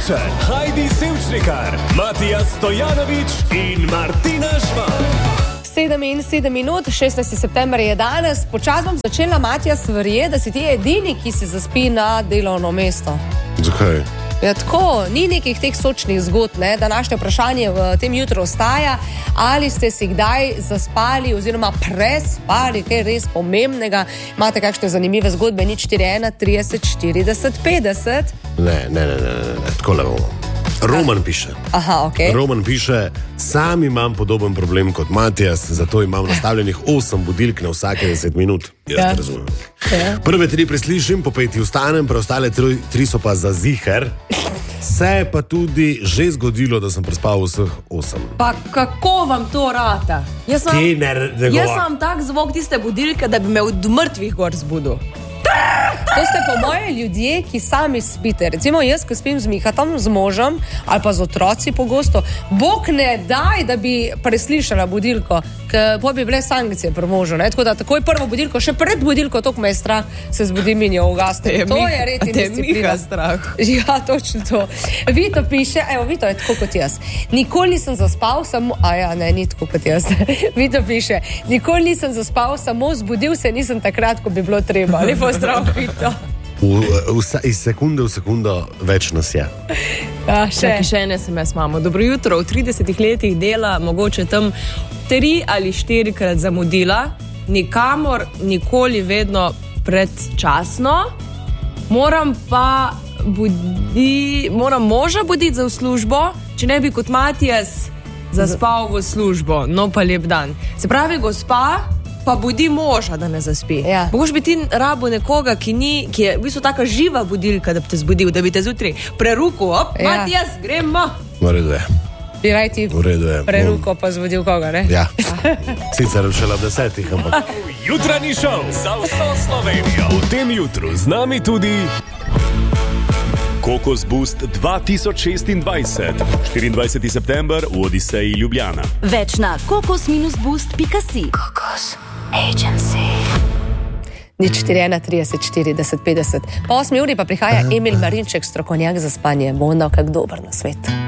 Avsenik, Heidi Sevčnikar, Matija Stojanović in Martina Žvan. 7 minut, 16. september je danes. Počas bom začela, Matija, verjeti, da si ti edini, ki si zaspi na delovno mesto. Zakaj? Ja, tako, ni nekih teh sočnih zgodb, ne? Današnje vprašanje v tem jutru ostaja, ali ste si kdaj zaspali oziroma prespali, kaj res pomembnega. Imate kakšne zanimive zgodbe? 041 30 40 50. Ne, tako ne bomo. Roman piše. Aha, ok. Roman piše, sam imam podoben problem kot Matijas, zato imam nastavljenih 8 budilk na vsake 10 minut. Jaz te razumem. Ja. Prve 3 preslišim, po 5 vstanem, preostale 3 so pa za ziher. Se je pa tudi že zgodilo, da sem prespal vseh 8. Pa kako vam to rata? Jaz sem tak zvok tiste budilke, da bi me od mrtvih gor zbudil. To ste po moje ljudje, ki sami spite. Recimo jaz, ko spim z Mihatom, z možem ali pa z otroci pogosto, Bog ne daj, da bi preslišala budilko, ker bi bile sankcije pri možu. Ne? Tako da takoj prvo budilko, še pred budilko, toliko me je strah, se zbudim in jo ugastim. To je red in disciplina. Strah. Ja, točno to. Vito piše, evo, Vito je tako kot jaz. Nikoli nisem zaspal, samo... ni tako kot jaz. Vito piše, nikoli nisem zaspal, samo zbudil se nisem takrat, ko bi bilo treba. Lepo zdrav, Vito. Iz sekunde v sekundo več nas je. Ja, Še ene sem jaz, mamo. Dobro jutro, v 30 letih dela, mogoče tam 3 ali 4 krat zamudila, nikamor, nikoli, vedno predčasno. Moram moža buditi za v službo, če ne bi kot Matijas zaspal v službo. No pa lep dan. Se pravi, gospa pa budi moža, da ne zaspi. Ja. Mogoče bi ti rabo nekoga, ki je v bistvu taka živa budilka, da bi te zbudil, da bi te zjutraj preruku, Matijas, gremo. V redu je. Bi raj ti preruko pa zbudil koga, ne? Ja, sicer šele 10, ampak... Jutranji šov za vso Slovenijo. V tem jutru z nami tudi Kokos Boost 2026. 24. september v Odiseji Ljubljana. Več na kokos-boost.si. Kokos Agency. 041 30 40 50. Po 8 uri pa prihaja Emil Marinček, strokovnjak za spanje. Bo on dal kak dober na svet.